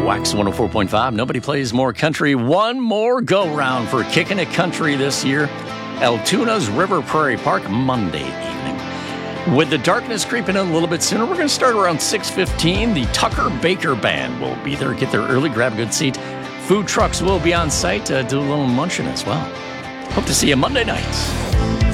Wax 104.5. Nobody plays more country. One more go-round for Kicking It Country this year. Altoonah's River Prairie Park, Monday evening. With the darkness creeping in a little bit sooner, we're going to start around 6:15. The Tucker Baker Band will be there. Get there early, grab a good seat. Food trucks will be on site. Do a little munching as well. Hope to see you Monday night.